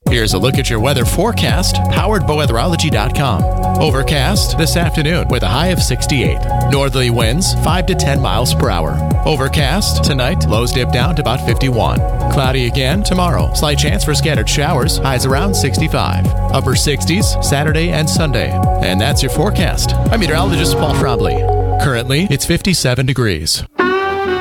Here's a look at your weather forecast, powered by weatherology.com. Overcast this afternoon with a high of 68. Northerly winds 5 to 10 miles per hour. Overcast tonight, lows dip down to about 51. Cloudy again tomorrow. Slight chance for scattered showers, highs around 65. Upper 60s Saturday and Sunday. And that's your forecast. I'm meteorologist Paul Trombley. Currently, it's 57 degrees.